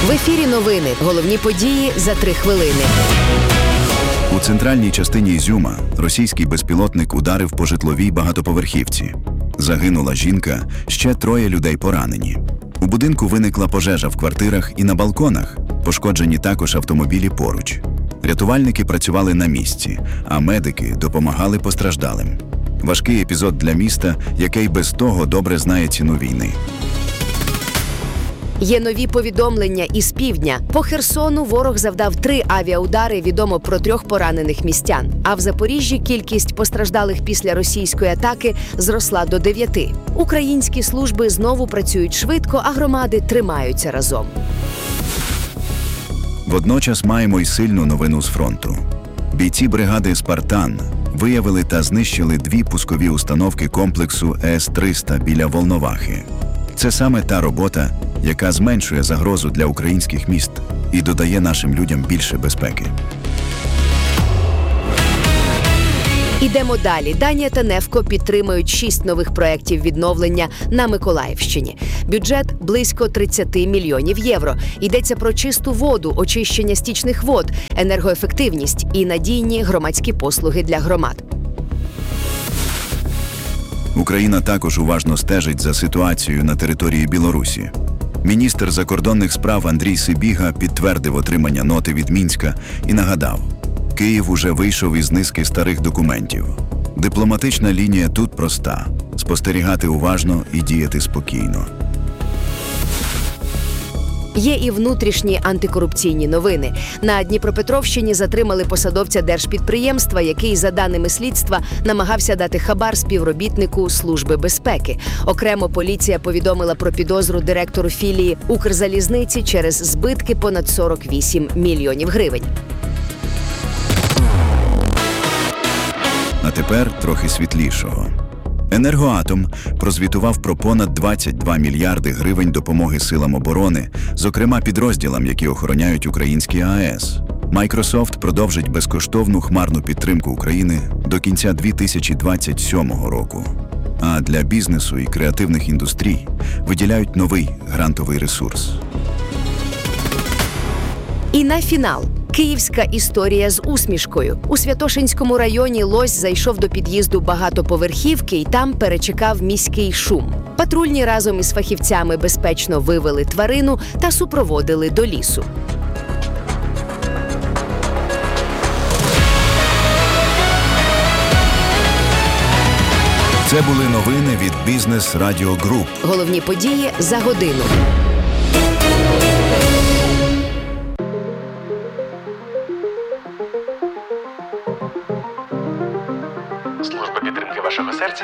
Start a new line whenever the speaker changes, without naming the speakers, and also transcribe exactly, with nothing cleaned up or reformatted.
В ефірі новини. Головні події за три хвилини.
У центральній частині Ізюма російський безпілотник ударив по житловій багатоповерхівці. Загинула жінка, ще троє людей поранені. У будинку виникла пожежа в квартирах і на балконах. Пошкоджені також автомобілі поруч. Рятувальники працювали на місці, а медики допомагали постраждалим. Важкий епізод для міста, яке й без того добре знає ціну війни.
Є нові повідомлення із півдня. По Херсону ворог завдав три авіаудари, відомо про трьох поранених містян. А в Запоріжжі кількість постраждалих після російської атаки зросла до дев'яти. Українські служби знову працюють швидко, а громади тримаються разом.
Водночас маємо й сильну новину з фронту. Бійці бригади «Спартан» виявили та знищили дві пускові установки комплексу С триста біля Волновахи. Це саме та робота, яка зменшує загрозу для українських міст і додає нашим людям більше безпеки.
Ідемо далі. Данія та Нефко підтримують шість нових проєктів відновлення на Миколаївщині. Бюджет – близько тридцять мільйонів євро. Йдеться про чисту воду, очищення стічних вод, енергоефективність і надійні громадські послуги для громад.
Україна також уважно стежить за ситуацією на території Білорусі. Міністр закордонних справ Андрій Сибіга підтвердив отримання ноти від Мінська і нагадав, Київ уже вийшов із низки старих документів. Дипломатична лінія тут проста – спостерігати уважно і діяти спокійно.
Є і внутрішні антикорупційні новини. На Дніпропетровщині затримали посадовця держпідприємства, який, за даними слідства, намагався дати хабар співробітнику Служби безпеки. Окремо поліція повідомила про підозру директору філії Укрзалізниці через збитки понад сорок вісім мільйонів гривень.
А тепер трохи світлішого. «Енергоатом» прозвітував про понад двадцять два мільярди гривень допомоги силам оборони, зокрема підрозділам, які охороняють українські АЕС. Microsoft продовжить безкоштовну хмарну підтримку України до кінця дві тисячі двадцять сьомого року. А для бізнесу і креативних індустрій виділяють новий грантовий ресурс.
І на фінал. Київська історія з усмішкою. У Святошинському районі лось зайшов до під'їзду багатоповерхівки і там перечекав міський шум. Патрульні разом із фахівцями безпечно вивели тварину та супроводили до лісу.
Це були новини від Бізнес Радіо Груп.
Головні події за годину.
Служба підтримки вашого серця